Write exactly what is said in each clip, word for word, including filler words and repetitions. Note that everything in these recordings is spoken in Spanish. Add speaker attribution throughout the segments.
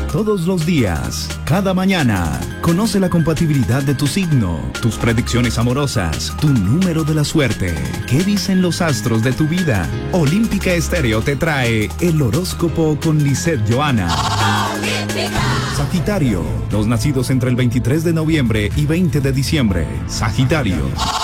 Speaker 1: Todos los días, cada mañana, conoce la compatibilidad de tu signo, tus predicciones amorosas, tu número de la suerte. ¿Qué dicen los astros de tu vida? Olímpica Estéreo te trae el horóscopo con Lisette Johanna. Sagitario, los nacidos entre el veintitrés de noviembre y veinte de diciembre. Sagitario.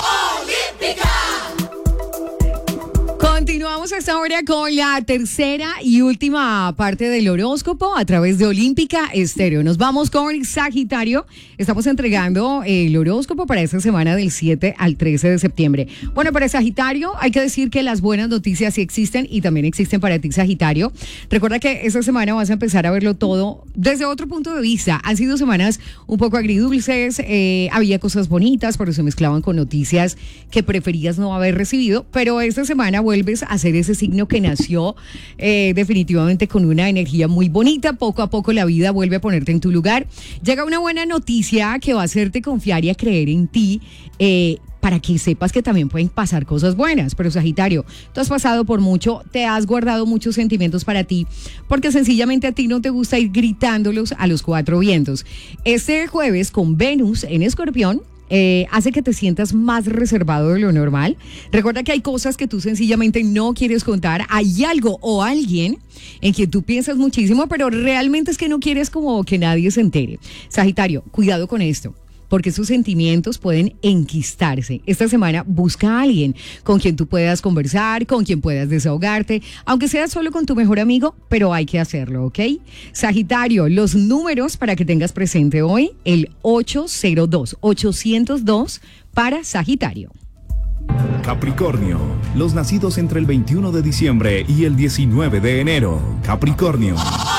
Speaker 2: Continuamos esta hora con la tercera y última parte del horóscopo a través de Olímpica Estéreo. Nos vamos con Sagitario. Estamos entregando el horóscopo para esta semana del siete al trece de septiembre. Bueno, para Sagitario hay que decir que las buenas noticias sí existen y también existen para ti, Sagitario. Recuerda que esta semana vas a empezar a verlo todo desde otro punto de vista. Han sido semanas un poco agridulces, eh, había cosas bonitas, pero se mezclaban con noticias que preferías no haber recibido, pero esta semana vuelves a ser ese signo que nació eh, definitivamente con una energía muy bonita. Poco a poco la vida vuelve a ponerte en tu lugar. Llega una buena noticia que va a hacerte confiar y a creer en ti, eh, para que sepas que también pueden pasar cosas buenas. Pero Sagitario, tú has pasado por mucho, te has guardado muchos sentimientos para ti, porque sencillamente a ti no te gusta ir gritándolos a los cuatro vientos. Este jueves con Venus en Escorpión, Eh, hace que te sientas más reservado de lo normal. Recuerda que hay cosas que tú sencillamente no quieres contar. Hay algo o alguien en quien tú piensas muchísimo, pero realmente es que no quieres como que nadie se entere. Sagitario, cuidado con esto, porque sus sentimientos pueden enquistarse. Esta semana busca a alguien con quien tú puedas conversar, con quien puedas desahogarte, aunque sea solo con tu mejor amigo, pero hay que hacerlo, ¿ok? Sagitario, los números para que tengas presente hoy, el ocho cero dos, ochocientos dos para Sagitario.
Speaker 1: Capricornio, los nacidos entre el veintiuno de diciembre y el diecinueve de enero. Capricornio.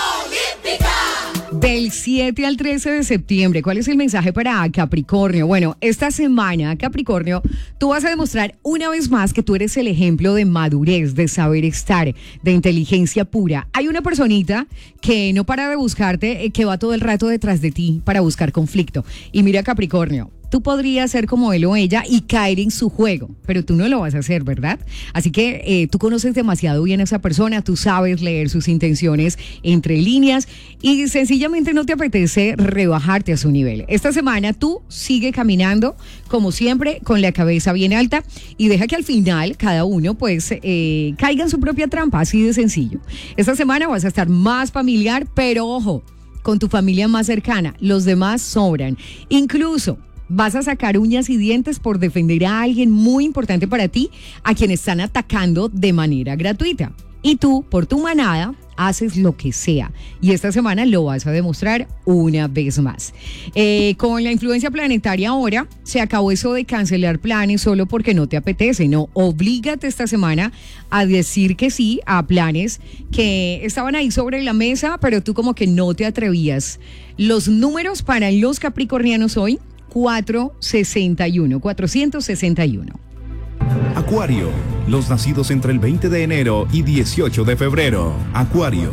Speaker 2: Del siete al trece de septiembre, ¿cuál es el mensaje para Capricornio? Bueno, esta semana, Capricornio, tú vas a demostrar una vez más que tú eres el ejemplo de madurez, de saber estar, de inteligencia pura. Hay una personita que no para de buscarte, que va todo el rato detrás de ti para buscar conflicto. Y mira, Capricornio, tú podrías ser como él o ella y caer en su juego, pero tú no lo vas a hacer, ¿verdad? Así que eh, tú conoces demasiado bien a esa persona, tú sabes leer sus intenciones entre líneas y sencillamente no te apetece rebajarte a su nivel. Esta semana tú sigue caminando, como siempre, con la cabeza bien alta y deja que al final cada uno pues eh, caiga en su propia trampa, así de sencillo. Esta semana vas a estar más familiar, pero ojo, con tu familia más cercana, los demás sobran. Incluso vas a sacar uñas y dientes por defender a alguien muy importante para ti, a quien están atacando de manera gratuita. Y tú, por tu manada, haces lo que sea. Y esta semana lo vas a demostrar una vez más. Eh, con la influencia planetaria ahora, se acabó eso de cancelar planes solo porque no te apetece. No, oblígate esta semana a decir que sí a planes que estaban ahí sobre la mesa, pero tú como que no te atrevías. Los números para los capricornianos hoy, cuatrocientos sesenta y uno, cuatrocientos sesenta y uno.
Speaker 1: Acuario, los nacidos entre el veinte de enero y dieciocho de febrero. Acuario.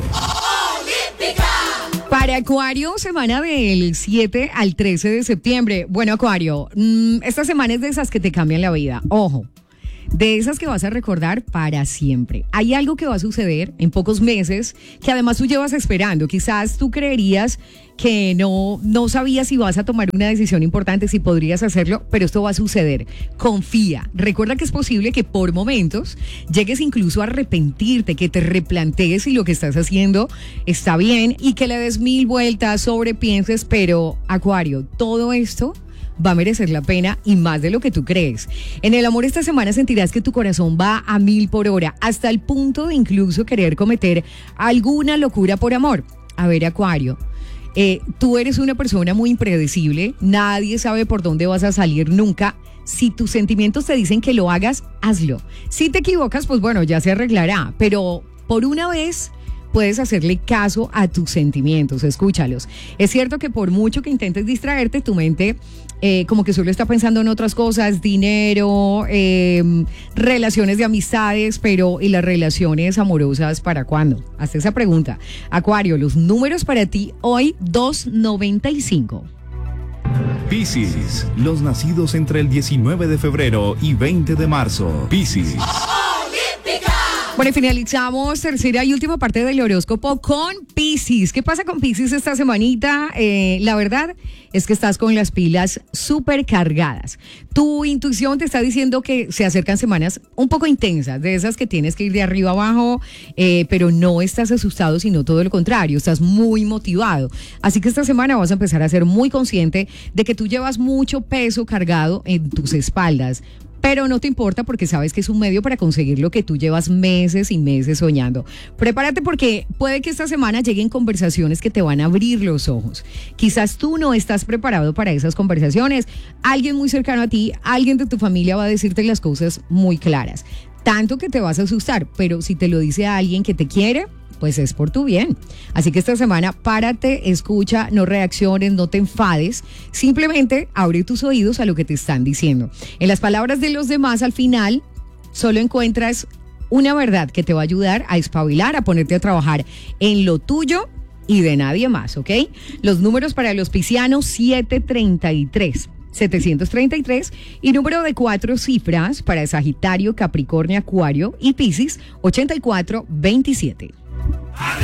Speaker 2: Para Acuario, semana del siete al trece de septiembre. Bueno, Acuario, mmm, esta semana es de esas que te cambian la vida. Ojo, de esas que vas a recordar para siempre. Hay algo que va a suceder en pocos meses que además tú llevas esperando. Quizás tú creerías que no, no sabías si vas a tomar una decisión importante, si podrías hacerlo, pero esto va a suceder. Confía. Recuerda que es posible que por momentos llegues incluso a arrepentirte, que te replantees si lo que estás haciendo está bien y que le des mil vueltas, sobrepienses, pero Acuario, todo esto va a merecer la pena y más de lo que tú crees. En el amor esta semana sentirás que tu corazón va a mil por hora, hasta el punto de incluso querer cometer alguna locura por amor. A ver, Acuario, eh, tú eres una persona muy impredecible, nadie sabe por dónde vas a salir nunca. Si tus sentimientos te dicen que lo hagas, hazlo. Si te equivocas, pues bueno, ya se arreglará, pero por una vez puedes hacerle caso a tus sentimientos, escúchalos. Es cierto que por mucho que intentes distraerte, tu mente eh, como que solo está pensando en otras cosas, dinero, eh, relaciones de amistades, pero ¿y las relaciones amorosas para cuándo? Hazte esa pregunta. Acuario, los números para ti hoy, doscientos noventa y cinco.
Speaker 1: Piscis, los nacidos entre el diecinueve de febrero y veinte de marzo. Piscis.
Speaker 2: Bueno, y finalizamos tercera y última parte del horóscopo con Piscis. ¿Qué pasa con Piscis esta semanita? Eh, la verdad es que estás con las pilas súper cargadas. Tu intuición te está diciendo que se acercan semanas un poco intensas, de esas que tienes que ir de arriba abajo, eh, pero no estás asustado, sino todo lo contrario, estás muy motivado. Así que esta semana vas a empezar a ser muy consciente de que tú llevas mucho peso cargado en tus espaldas. Pero no te importa porque sabes que es un medio para conseguir lo que tú llevas meses y meses soñando. Prepárate porque puede que esta semana lleguen conversaciones que te van a abrir los ojos. Quizás tú no estás preparado para esas conversaciones. Alguien muy cercano a ti, alguien de tu familia va a decirte las cosas muy claras. Tanto que te vas a asustar, pero si te lo dice alguien que te quiere, pues es por tu bien. Así que esta semana párate, escucha, no reacciones, no te enfades. Simplemente abre tus oídos a lo que te están diciendo. En las palabras de los demás, al final, solo encuentras una verdad que te va a ayudar a espabilar, a ponerte a trabajar en lo tuyo y de nadie más, ¿ok? Los números para los piscianos, siete treinta y tres. setecientos treinta y tres y número de cuatro cifras para Sagitario, Capricornio, Acuario y Piscis, ochenta y cuatro veintisiete.